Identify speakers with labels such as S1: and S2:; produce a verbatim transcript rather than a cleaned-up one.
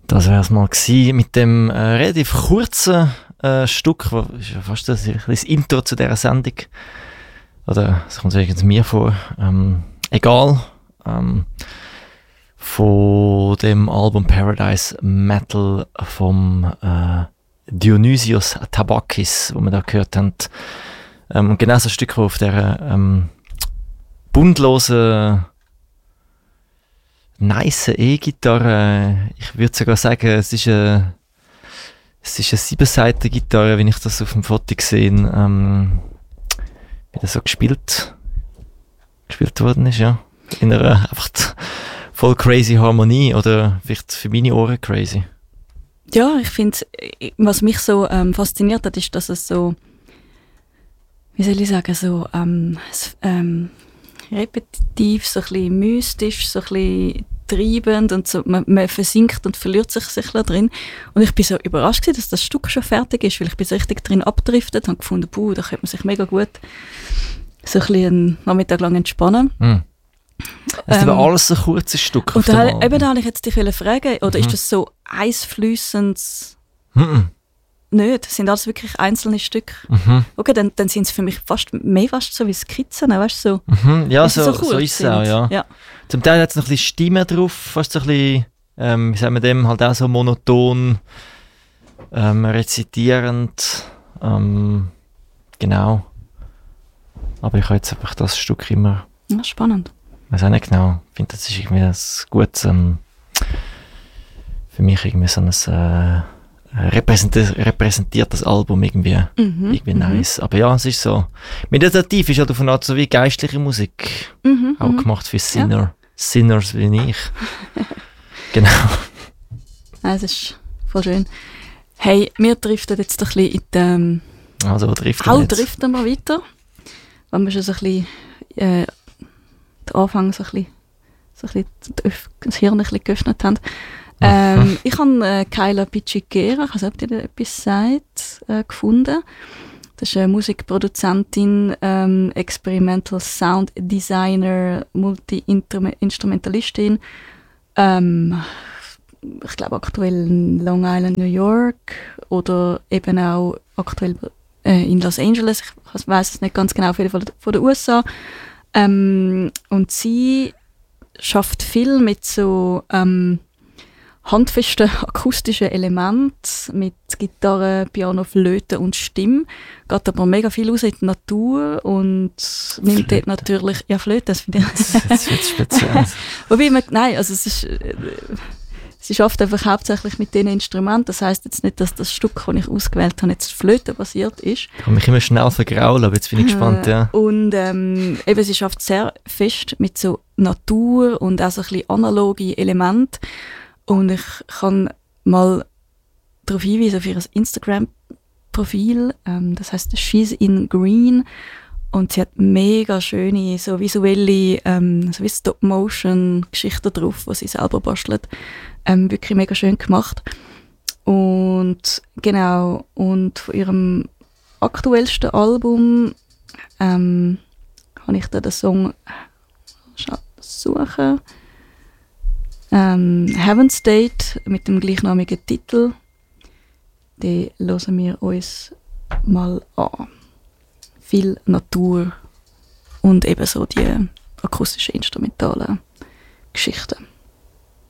S1: Das wäre es mal gewesen mit dem äh, relativ kurzen äh, Stück, das ist ja fast das, das Intro zu dieser Sendung. Oder es kommt übrigens mir vor. Ähm, egal. Ähm, von dem Album Paradise Metal vom äh, Dionysios Tabakis, wo wir da gehört haben. Ähm, genau so ein Stück, das auf dieser ähm, bundlosen nice E-Gitarre, ich würde sogar sagen, es ist eine, es ist eine Siebenseiten-Gitarre, wenn ich das auf dem Foto gesehen, ähm, wie das so gespielt, gespielt worden ist, ja. In einer einfach voll crazy Harmonie, oder vielleicht für meine Ohren crazy.
S2: Ja, ich finde, was mich so ähm, fasziniert hat, ist, dass es so, wie soll ich sagen, so ähm, ähm, repetitiv, so ein bisschen mystisch, so ein bisschen treibend und so, man, man versinkt und verliert sich sich da drin. Und ich bin so überrascht gewesen, dass das Stück schon fertig ist, weil ich bin so richtig drin abgedriftet und habe gefunden, puh, da könnte man sich mega gut so ein bisschen einen Nachmittag lang entspannen.
S1: Mm. Das ist
S2: Ähm,
S1: aber alles ein kurzes Stück.
S2: Und
S1: auf
S2: da,
S1: dem
S2: eben da wollte ich jetzt dich fragen, oder
S1: Mhm.
S2: ist das so eisflüssendes?
S1: Album.
S2: Nicht, das sind alles wirklich einzelne Stücke.
S1: Mhm.
S2: Okay, dann, dann sind es für mich fast mehr fast so wie Skizzen, weißt du, so.
S1: Mhm. Ja,
S2: Weil sie
S1: so,
S2: kurz
S1: so ist es
S2: sind.
S1: auch, ja.
S2: ja.
S1: Zum Teil hat es noch ein bisschen Stimme drauf, fast so ein bisschen, ähm, wie sagen wir dem, halt auch so monoton, ähm, rezitierend, ähm, genau. Aber ich habe jetzt einfach das Stück immer,
S2: Ja, spannend.
S1: ich weiß auch nicht genau, ich finde, das ist irgendwie ein gutes, ähm, für mich irgendwie so ein äh, repräsentier repräsentiertes Album irgendwie,
S2: Mhm.
S1: irgendwie
S2: mhm.
S1: nice. Aber ja, es ist so, meditativ ist halt auf eine Art so wie geistliche Musik,
S2: Mhm.
S1: auch
S2: mhm.
S1: gemacht für Sinner, Sinners wie ich. Genau.
S2: Ja, es ist voll schön. Hey, wir driften jetzt ein bisschen in die, ähm,
S1: Also trifft
S2: auch
S1: er jetzt.
S2: driften wir weiter, weil wir schon so ein bisschen, äh, den Anfang so ein bisschen, so ein bisschen das, das Hirn ein bisschen geöffnet haben. Ähm, ich habe äh, Kyla Pichigera, ich weiß nicht, ob dir das etwas sagt, äh, gefunden. Das ist eine Musikproduzentin, ähm, Experimental Sound Designer, Multi-Instrumentalistin. Ähm, ich glaube aktuell in Long Island, New York oder eben auch aktuell äh, in Los Angeles. Ich weiß es nicht ganz genau, auf jeden Fall von den U S A. Ähm, und sie schafft viel mit so ähm, handfesten akustischen Elementen, mit Gitarre, Piano, Flöte und Stimme. Geht aber mega viel aus in die Natur und nimmt dort natürlich... Ja, Flöte, das finde ich...
S1: Jetzt wird es speziell.
S2: Wobei, man, nein, also es ist... Äh, sie schafft einfach hauptsächlich mit diesen Instrumenten. Das heisst jetzt nicht, dass das Stück, das ich ausgewählt habe, jetzt flötenbasiert ist.
S1: Ich kann mich immer schnell vergraulen, aber jetzt bin ich gespannt,
S2: Äh,
S1: ja.
S2: Und ähm, eben, sie schafft sehr fest mit so Natur und auch so ein bisschen analoge Elemente. Und ich kann mal darauf hinweisen, auf ihr Instagram-Profil. Ähm, das heisst She's in Green. Und sie hat mega schöne, so visuelle, ähm, so wie Stop-Motion-Geschichten drauf, die sie selber bastelt. Ähm, wirklich mega schön gemacht. Und genau, und von ihrem aktuellsten Album ähm, habe ich da den Song schnell suchen. Ähm, Heaven State mit dem gleichnamigen Titel. Den hören wir uns mal an. Viel Natur und eben so die akustischen instrumentalen Geschichten.